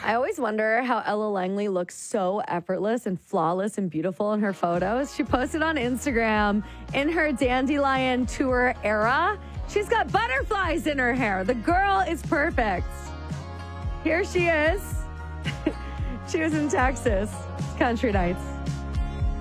I always wonder how Ella Langley looks so effortless and flawless and beautiful in her photos. She posted on Instagram in her Dandelion tour era. She's got butterflies in her hair. The girl is perfect. Here she is. She was in Texas. Country Nights.